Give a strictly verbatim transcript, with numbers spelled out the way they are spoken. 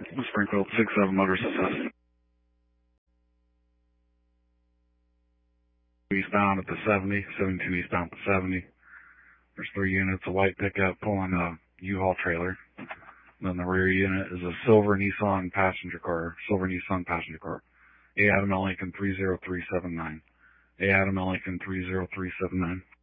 Springfield, six seven motor success. Eastbound at the seventy, seventy-two eastbound at the seventy. There's three units, a white pickup pulling a U-Haul trailer. Then the rear unit is a silver Nissan passenger car, silver Nissan passenger car. A Adam L. Lincoln three zero three seven nine. A Adam L. Lincoln three zero three seven nine.